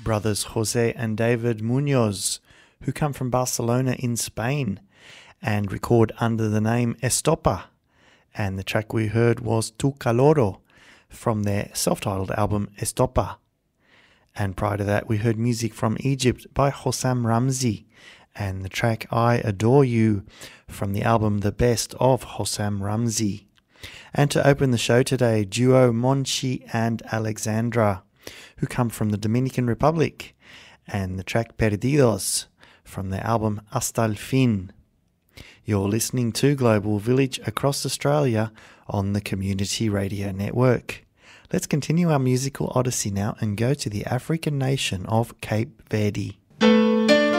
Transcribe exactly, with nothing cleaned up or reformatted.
brothers Jose and David Munoz, who come from Barcelona in Spain and record under the name Estopa. And the track we heard was Tu Caloro from their self-titled album Estopa. And prior to that, we heard music from Egypt by Hossam Ramzi and the track I Adore You from the album The Best of Hossam Ramzi. And to open the show today, duo Monchi and Alexandra, who come from the Dominican Republic, and the track Perdidos from their album Hasta el Fin. You're listening to Global Village across Australia on the Community Radio Network. Let's continue our musical odyssey now and go to the African nation of Cape Verde.